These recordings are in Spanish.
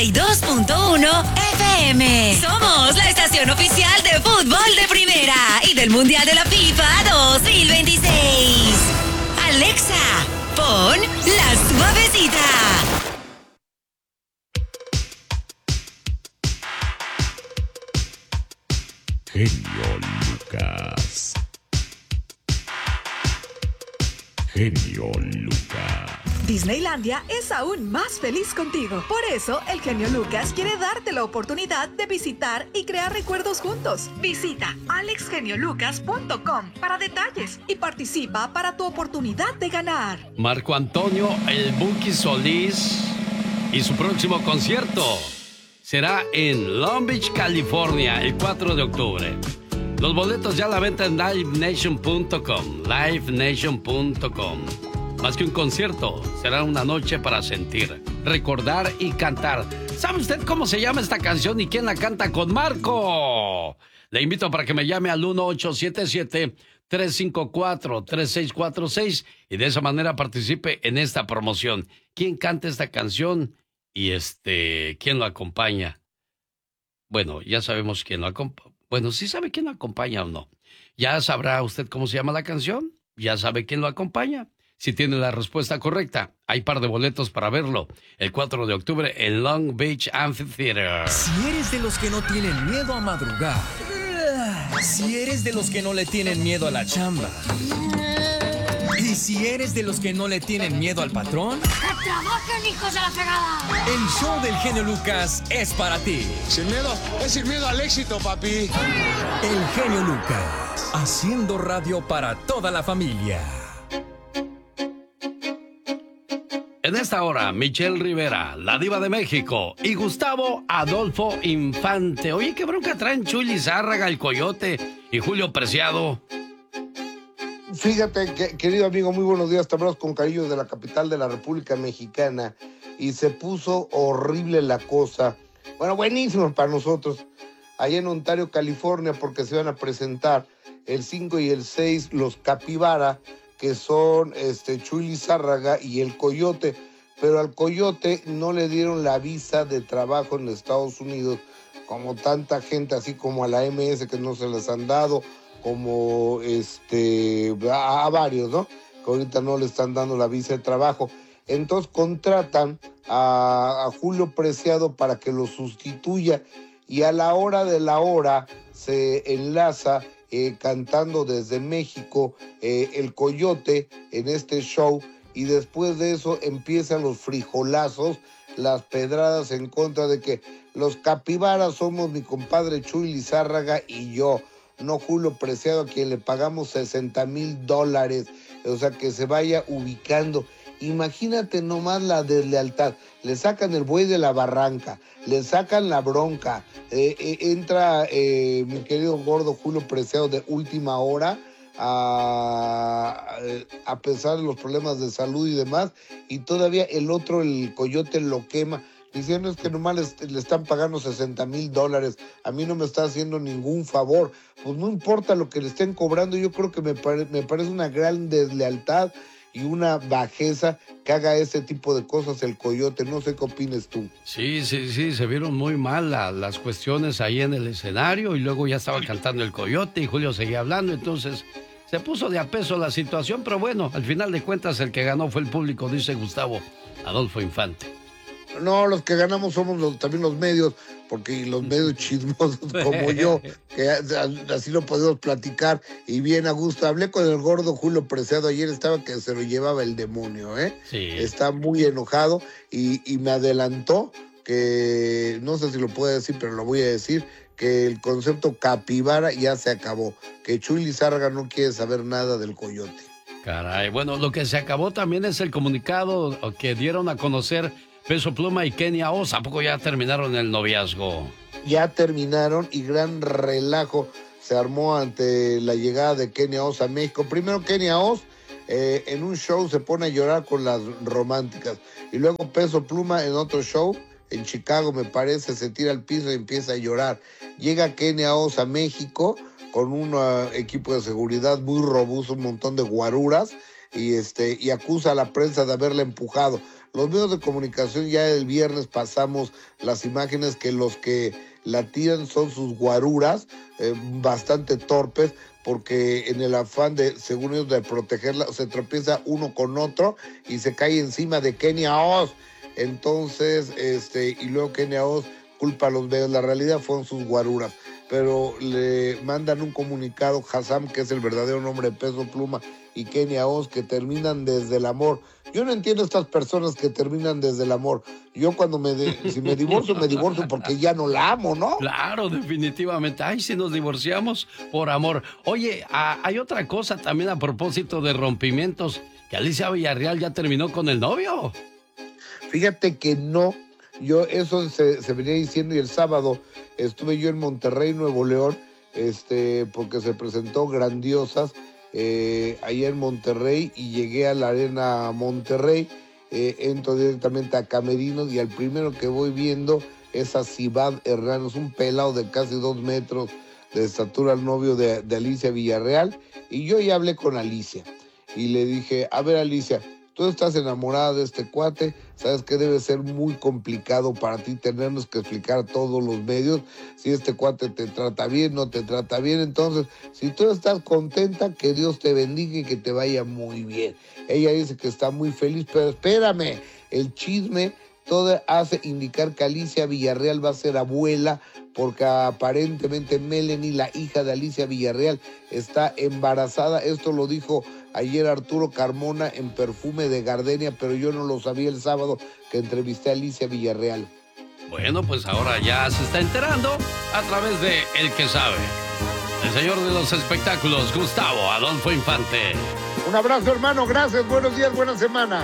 92.1 FM. Somos la estación oficial de fútbol de primera y del Mundial de la FIFA 2026. Alexa, pon La Suavecita. Genio Lucas. Genio Lucas. Disneylandia es aún más feliz contigo. Por eso, el genio Lucas quiere darte la oportunidad de visitar y crear recuerdos juntos. Visita alexgeniolucas.com para detalles y participa para tu oportunidad de ganar. Marco Antonio El Buki Solís y su próximo concierto será en Long Beach, California, el 4 de octubre. Los boletos ya a la venta en livenation.com. livenation.com. Más que un concierto, será una noche para sentir, recordar y cantar. ¿Sabe usted cómo se llama esta canción y quién la canta con Marco? Le invito para que me llame al 1877-354-3646 y de esa manera participe en esta promoción. ¿Quién canta esta canción? Y ¿quién lo acompaña? Bueno, ya sabemos quién lo acompaña. Bueno, ¿sí sabe quién lo acompaña o no? ¿Ya sabrá usted cómo se llama la canción? ¿Ya sabe quién lo acompaña? Si tiene la respuesta correcta, hay par de boletos para verlo el 4 de octubre en Long Beach Amphitheater. Si eres de los que no tienen miedo a madrugar, si eres de los que no le tienen miedo a la chamba, y si eres de los que no le tienen miedo al patrón, ¡que trabajen, hijos de la fregada! El show del genio Lucas es para ti. Sin miedo, es sin miedo al éxito, papi. El genio Lucas, haciendo radio para toda la familia. En esta hora, Michelle Rivera, la diva de México, y Gustavo Adolfo Infante. Oye, qué bronca traen Chuy Lizárraga, el Coyote y Julio Preciado. Fíjate, querido amigo, muy buenos días. Te hablamos con cariño de la capital de la República Mexicana y se puso horrible la cosa. Bueno, buenísimo para nosotros. Allá en Ontario, California, porque se van a presentar el 5 y el 6 los Capibara, que son Chuy Lizárraga y el Coyote. Pero al Coyote no le dieron la visa de trabajo en Estados Unidos, como tanta gente, así como a la MS que no se les han dado, como a varios, ¿no? Que ahorita no le están dando la visa de trabajo. Entonces contratan a Julio Preciado para que lo sustituya y a la hora de la hora se enlaza cantando desde México el Coyote en este show y después de eso empiezan los frijolazos, las pedradas en contra de que los Capibaras somos mi compadre Chuy Lizárraga y yo, no Julio Preciado, a quien le pagamos $60,000. O sea, que se vaya ubicando. Imagínate nomás la deslealtad. Le sacan el buey de la barranca, le sacan la bronca. Entra mi querido gordo Julio Preciado de última hora, a pesar de los problemas de salud y demás, y todavía el otro, el Coyote, lo quema. Diciendo es que nomás le están pagando $60,000, a mí no me está haciendo ningún favor. Pues no importa lo que le estén cobrando, yo creo que me parece una gran deslealtad y una bajeza que haga ese tipo de cosas el Coyote. No sé qué opines tú. Sí, se vieron muy mal las cuestiones ahí en el escenario y luego ya estaba cantando el Coyote y Julio seguía hablando, entonces se puso de a peso la situación, pero bueno, al final de cuentas el que ganó fue el público, dice Gustavo Adolfo Infante. No, los que ganamos somos también los medios, porque los medios chismosos como yo, que así lo podemos platicar y bien a gusto. Hablé con el gordo Julio Preciado ayer, estaba que se lo llevaba el demonio, Sí. Está muy enojado y me adelantó que, no sé si lo puedo decir, pero lo voy a decir, que el concepto capibara ya se acabó, que Chuy Lizárraga no quiere saber nada del Coyote. Caray, bueno, lo que se acabó también es el comunicado que dieron a conocer Peso Pluma y Kenia Oz. ¿A poco ya terminaron el noviazgo? Ya terminaron y gran relajo se armó ante la llegada de Kenia Oz a México. Primero Kenia Oz en un show se pone a llorar con las románticas y luego Peso Pluma en otro show en Chicago, me parece, se tira al piso y empieza a llorar. Llega Kenia Oz a México con un equipo de seguridad muy robusto, un montón de guaruras y acusa a la prensa de haberla empujado. los medios de comunicación ya el viernes pasamos las imágenes que los que la tiran son sus guaruras, bastante torpes, porque en el afán de, según ellos, de protegerla, se tropieza uno con otro y se cae encima de Kenia Os. Entonces, y luego Kenia Os culpa a los medios. La realidad fueron sus guaruras, pero le mandan un comunicado Hassam, que es el verdadero nombre de Peso Pluma, y Kenia Os, que terminan desde el amor. Yo no entiendo a estas personas que terminan desde el amor. Yo cuando si me divorcio porque ya no la amo, ¿no? Claro, definitivamente. Ay, si nos divorciamos por amor. Oye, hay otra cosa también a propósito de rompimientos, que Alicia Villarreal ya terminó con el novio. Fíjate que no. Yo eso se venía diciendo, y el sábado estuve yo en Monterrey, Nuevo León, porque se presentó Grandiosas allá en Monterrey, y llegué a la Arena Monterrey, entro directamente a Camerinos, y al primero que voy viendo es a Cibad Hernández, un pelado de casi 2 metros de estatura, el novio de Alicia Villarreal, y yo ya hablé con Alicia, y le dije, a ver Alicia, tú estás enamorada de este cuate, sabes que debe ser muy complicado para ti tenernos que explicar a todos los medios si este cuate te trata bien, no te trata bien. Entonces, si tú estás contenta, que Dios te bendiga y que te vaya muy bien. Ella dice que está muy feliz, pero espérame, el chisme todo hace indicar que Alicia Villarreal va a ser abuela, porque aparentemente Melanie, la hija de Alicia Villarreal, está embarazada. Esto lo dijo ayer Arturo Carmona en Perfume de Gardenia, pero yo no lo sabía el sábado que entrevisté a Alicia Villarreal. Bueno, pues ahora ya se está enterando a través de El que sabe. El señor de los espectáculos, Gustavo Adolfo Infante. Un abrazo, hermano, gracias, buenos días, buena semana.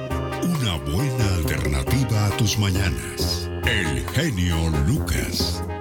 Una buena alternativa a tus mañanas. El genio Lucas.